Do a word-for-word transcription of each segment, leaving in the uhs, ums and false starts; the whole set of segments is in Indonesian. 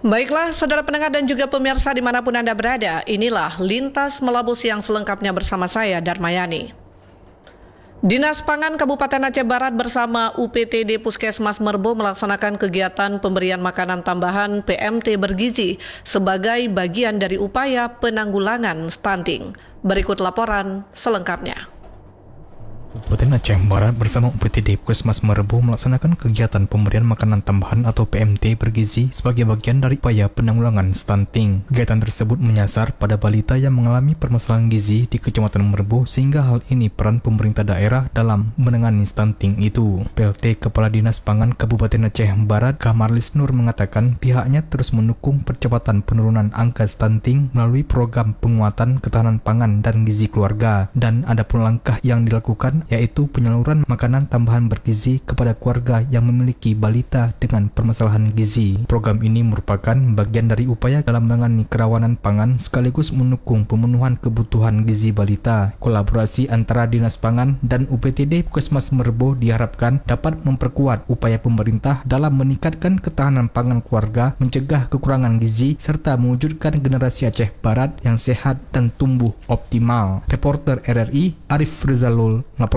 Baiklah, saudara pendengar dan juga pemirsa dimanapun Anda berada, inilah Lintas Melabu Siang selengkapnya bersama saya, Darmayani. Dinas Pangan Kabupaten Aceh Barat bersama U P T D Puskesmas Merbau melaksanakan kegiatan pemberian makanan tambahan P M T bergizi sebagai bagian dari upaya penanggulangan stunting. Berikut laporan selengkapnya. Kabupaten Aceh Barat bersama U P T D Puskesmas Merbau melaksanakan kegiatan pemberian makanan tambahan atau P M T bergizi sebagai bagian dari upaya penanggulangan stunting. Kegiatan tersebut menyasar pada balita yang mengalami permasalahan gizi di Kecamatan Merbau, sehingga hal ini peran pemerintah daerah dalam menangani stunting itu. P L T Kepala Dinas Pangan Kabupaten Aceh Barat, Kamarlis Nur, mengatakan pihaknya terus mendukung percepatan penurunan angka stunting melalui program penguatan ketahanan pangan dan gizi keluarga, dan ada pun langkah yang dilakukan yaitu penyaluran makanan tambahan bergizi kepada keluarga yang memiliki balita dengan permasalahan gizi. Program ini merupakan bagian dari upaya dalam menangani kerawanan pangan sekaligus mendukung pemenuhan kebutuhan gizi balita. Kolaborasi antara Dinas Pangan dan U P T D Puskesmas Merbau diharapkan dapat memperkuat upaya pemerintah dalam meningkatkan ketahanan pangan keluarga, mencegah kekurangan gizi, serta mewujudkan generasi Aceh Barat yang sehat dan tumbuh optimal. Reporter R R I Arif Rizalul melaporkan.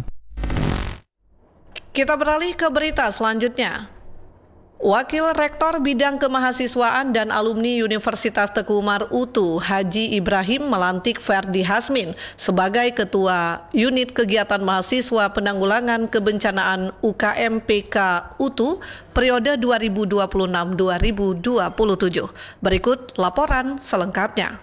Kita beralih ke berita selanjutnya. Wakil Rektor Bidang Kemahasiswaan dan Alumni Universitas Teguh Umar U T U Haji Ibrahim melantik Ferdi Hasmin sebagai Ketua Unit Kegiatan Mahasiswa Penanggulangan Kebencanaan U K M P K U T U periode dua ribu dua puluh enam sampai dua ribu dua puluh tujuh. Berikut laporan selengkapnya.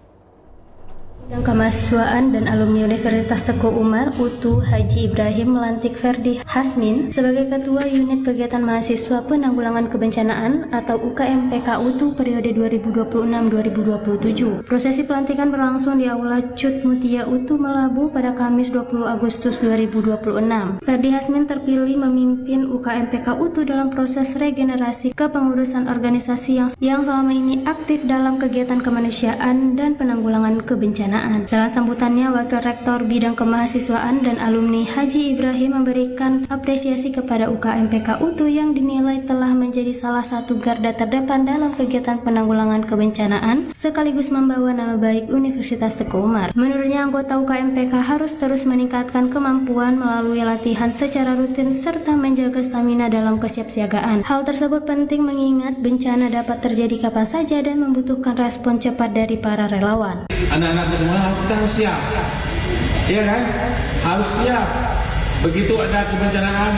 Bidang Kemahasiswaan dan Alumni Universitas Teguh Umar U T U Haji Ibrahim melantik Ferdi Hasmin sebagai Ketua Unit Kegiatan Mahasiswa Penanggulangan Kebencanaan atau U K M P K U T U periode dua ribu dua puluh enam sampai dua ribu dua puluh tujuh. Prosesi pelantikan berlangsung di Aula Cut Mutia U T U Melabu pada Kamis dua puluh Agustus dua ribu dua puluh enam. Ferdi Hasmin terpilih memimpin U K M P K U T U dalam proses regenerasi kepengurusan organisasi yang, yang selama ini aktif dalam kegiatan kemanusiaan dan penanggulangan kebencanaan. Dalam sambutannya, Wakil Rektor Bidang Kemahasiswaan dan Alumni Haji Ibrahim memberikan apresiasi kepada U K M P K U T U yang dinilai telah menjadi salah satu garda terdepan dalam kegiatan penanggulangan kebencanaan sekaligus membawa nama baik Universitas Teguh Umar. Menurutnya, anggota U K M P K harus terus meningkatkan kemampuan melalui latihan secara rutin serta menjaga stamina dalam kesiapsiagaan. Hal tersebut penting mengingat bencana dapat terjadi kapan saja dan membutuhkan respon cepat dari para relawan. Anak-anak semua kita harus siap, ya kan? Harus siap. Begitu ada kebencanaan,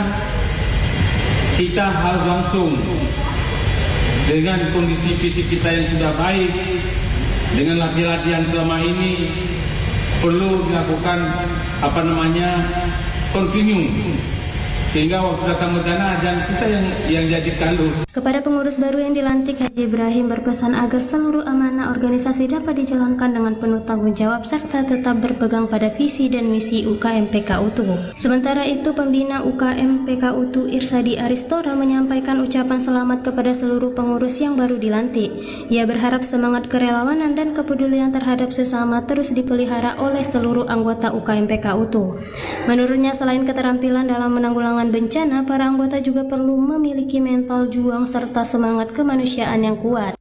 kita harus langsung dengan kondisi fisik kita yang sudah baik, dengan latihan-latihan selama ini perlu dilakukan apa namanya continue, sehingga waktu datang bencana dan kita yang yang jadi kalu. Kepada pengurus baru yang dilantik, Haji Ibrahim berpesan agar seluruh amanah organisasi dapat dijalankan dengan penuh tanggung jawab serta tetap berpegang pada visi dan misi U K M P K U T U. Sementara itu, pembina U K M P K U T U Irsadi Aristora menyampaikan ucapan selamat kepada seluruh pengurus yang baru dilantik. Ia berharap semangat kerelawanan dan kepedulian terhadap sesama terus dipelihara oleh seluruh anggota U K M P K U T U. Menurutnya, selain keterampilan dalam menanggulangan bencana, para anggota juga perlu memiliki mental juang serta semangat kemanusiaan yang kuat.